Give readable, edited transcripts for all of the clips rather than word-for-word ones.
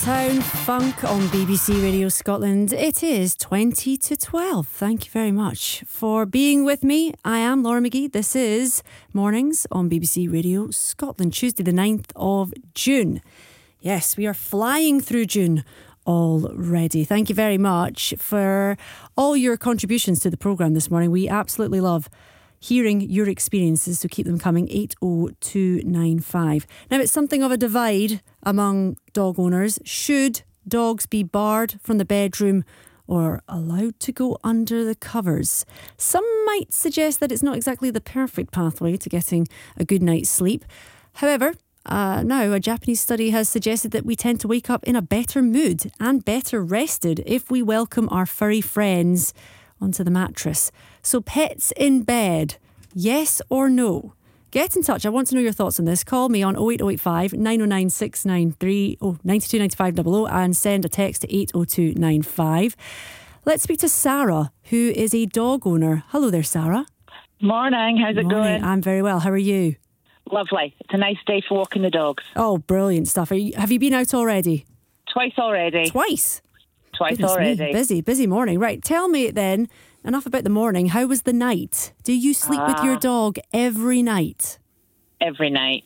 Town Funk on BBC Radio Scotland. It is 20 to 12. Thank you very much for being with me. I am Laura McGee. This is Mornings on BBC Radio Scotland, Tuesday the 9th of June. Yes, we are flying through June already. Thank you very much for all your contributions to the programme this morning. We absolutely love hearing your experiences, so keep them coming. 80295. Now, it's something of a divide among dog owners. Should dogs be barred from the bedroom or allowed to go under the covers? Some might suggest that it's not exactly the perfect pathway to getting a good night's sleep. However, now a Japanese study has suggested that we tend to wake up in a better mood and better rested if we welcome our furry friends onto the mattress. So pets in bed, yes or no? Get in touch. I want to know your thoughts on this. Call me on 08085 909 693 92 95 00 and send a text to 80295. Let's speak to Sarah, who is a dog owner. Hello there, Sarah. Morning, how's it going? I'm very well. How are you? Lovely. It's a nice day for walking the dogs. Oh, brilliant stuff. Have you been out already? Twice already. Twice Goodness already. Me. Busy morning. Right, tell me then, enough about the morning. How was the night? Do you sleep with your dog every night? Every night.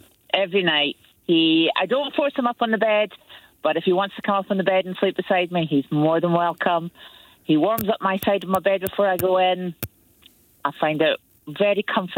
I don't force him up on the bed, but if he wants to come up on the bed and sleep beside me, he's more than welcome. He warms up my side of my bed before I go in. I find it very comforting.